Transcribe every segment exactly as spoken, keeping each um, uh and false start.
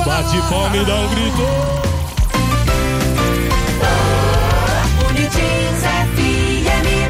Bate palma e dá um grito. Unitins F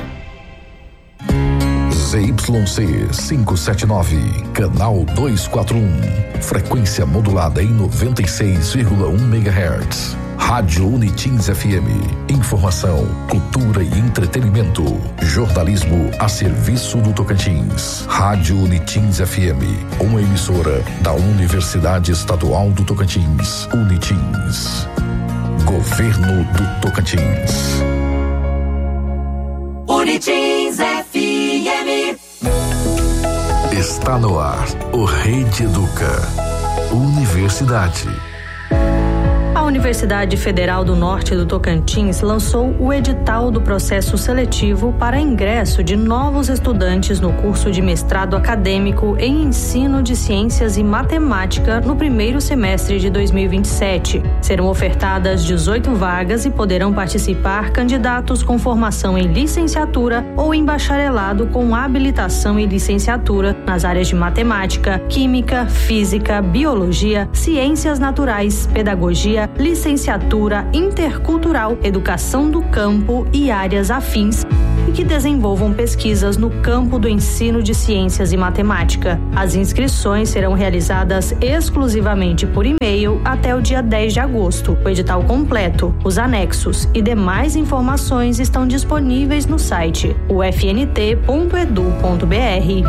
M. Z Y C quinhentos e setenta e nove, canal duzentos e quarenta e um, frequência modulada em noventa e seis vírgula um megahertz. Rádio Unitins F M. Informação, cultura e entretenimento. Jornalismo a serviço do Tocantins. Rádio Unitins F M. Uma emissora da Universidade Estadual do Tocantins. Unitins. Governo do Tocantins. Unitins F M. Está no ar o Rede Educa. Universidade. A Universidade Federal do Norte do Tocantins lançou o edital do processo seletivo para ingresso de novos estudantes no curso de mestrado acadêmico em ensino de ciências e matemática no primeiro semestre de dois mil e vinte e sete. Serão ofertadas dezoito vagas e poderão participar candidatos com formação em licenciatura ou em bacharelado com habilitação em licenciatura nas áreas de matemática, química, física, biologia, ciências naturais, pedagogia, licenciatura intercultural, educação do campo e áreas afins, e que desenvolvam pesquisas no campo do ensino de ciências e matemática. As inscrições serão realizadas exclusivamente por e-mail até o dia dez de agosto. O edital completo, os anexos e demais informações estão disponíveis no site u f n t ponto e d u ponto b r.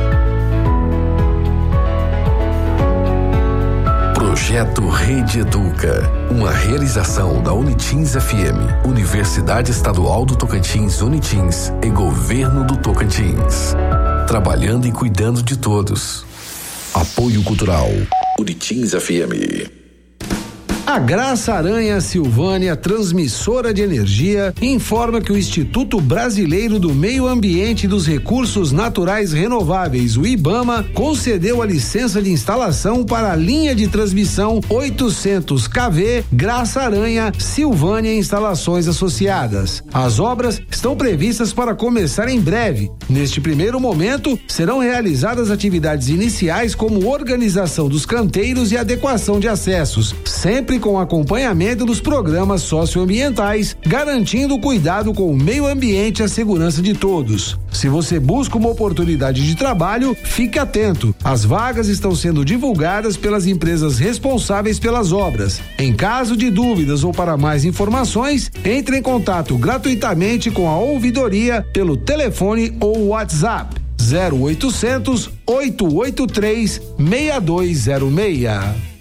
Projeto Rede Educa, uma realização da Unitins F M, Universidade Estadual do Tocantins, Unitins e Governo do Tocantins. Trabalhando e cuidando de todos. Apoio Cultural, Unitins F M. A Graça Aranha Silvânia, transmissora de energia, informa que o Instituto Brasileiro do Meio Ambiente e dos Recursos Naturais Renováveis, o IBAMA, concedeu a licença de instalação para a linha de transmissão oitocentos quilovolts Graça Aranha Silvânia Instalações Associadas. As obras estão previstas para começar em breve. Neste primeiro momento, serão realizadas atividades iniciais como organização dos canteiros e adequação de acessos, sempre com acompanhamento dos programas socioambientais, garantindo o cuidado com o meio ambiente e a segurança de todos. Se você busca uma oportunidade de trabalho, fique atento. As vagas estão sendo divulgadas pelas empresas responsáveis pelas obras. Em caso de dúvidas ou para mais informações, entre em contato gratuitamente com a ouvidoria pelo telefone ou WhatsApp zero oitocentos, oito oito três, seis dois zero seis.